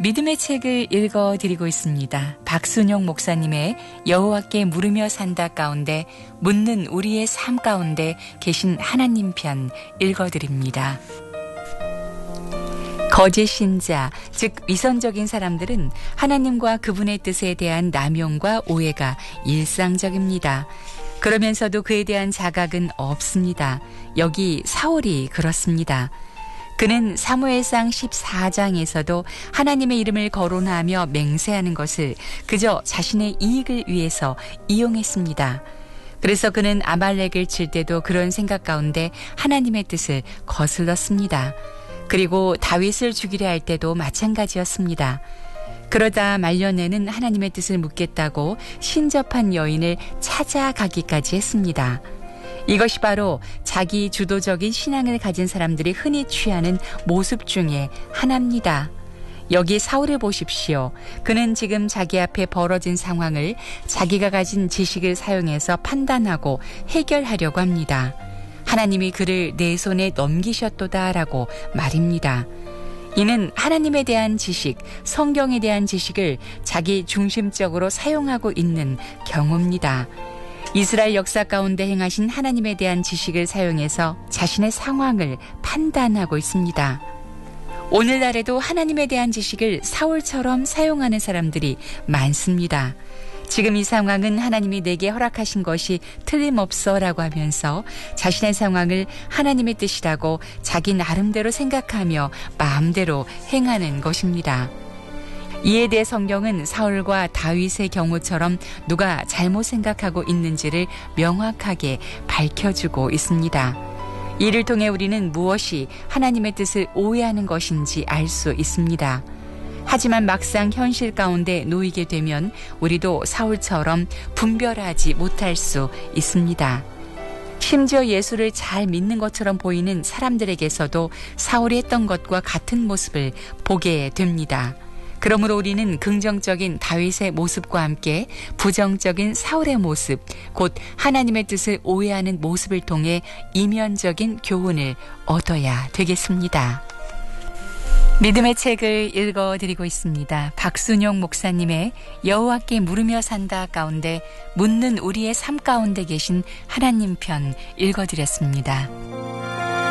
믿음의 책을 읽어드리고 있습니다. 박순용 목사님의 여호와께 물으며 산다 가운데 묻는 우리의 삶 가운데 계신 하나님 편 읽어드립니다. 거짓 신자, 즉 위선적인 사람들은 하나님과 그분의 뜻에 대한 남용과 오해가 일상적입니다. 그러면서도 그에 대한 자각은 없습니다. 여기 사울이 그렇습니다. 그는 사무엘상 14장에서도 하나님의 이름을 거론하며 맹세하는 것을 그저 자신의 이익을 위해서 이용했습니다. 그래서 그는 아말렉을 칠 때도 그런 생각 가운데 하나님의 뜻을 거슬렀습니다. 그리고 다윗을 죽이려 할 때도 마찬가지였습니다. 그러다 말년에는 하나님의 뜻을 묻겠다고 신접한 여인을 찾아가기까지 했습니다. 이것이 바로 자기 주도적인 신앙을 가진 사람들이 흔히 취하는 모습 중에 하나입니다. 여기 사울을 보십시오. 그는 지금 자기 앞에 벌어진 상황을 자기가 가진 지식을 사용해서 판단하고 해결하려고 합니다. 하나님이 그를 내 손에 넘기셨도다라고 말입니다. 이는 하나님에 대한 지식, 성경에 대한 지식을 자기 중심적으로 사용하고 있는 경우입니다. 이스라엘 역사 가운데 행하신 하나님에 대한 지식을 사용해서 자신의 상황을 판단하고 있습니다. 오늘날에도 하나님에 대한 지식을 사울처럼 사용하는 사람들이 많습니다. 지금 이 상황은 하나님이 내게 허락하신 것이 틀림없어라고 하면서 자신의 상황을 하나님의 뜻이라고 자기 나름대로 생각하며 마음대로 행하는 것입니다. 이에 대해 성경은 사울과 다윗의 경우처럼 누가 잘못 생각하고 있는지를 명확하게 밝혀주고 있습니다. 이를 통해 우리는 무엇이 하나님의 뜻을 오해하는 것인지 알 수 있습니다. 하지만 막상 현실 가운데 놓이게 되면 우리도 사울처럼 분별하지 못할 수 있습니다. 심지어 예수를 잘 믿는 것처럼 보이는 사람들에게서도 사울이 했던 것과 같은 모습을 보게 됩니다. 그러므로 우리는 긍정적인 다윗의 모습과 함께 부정적인 사울의 모습, 곧 하나님의 뜻을 오해하는 모습을 통해 이면적인 교훈을 얻어야 되겠습니다. 믿음의 책을 읽어드리고 있습니다. 박순용 목사님의 여호와께 물으며 산다 가운데 묻는 우리의 삶 가운데 계신 하나님 편 읽어드렸습니다.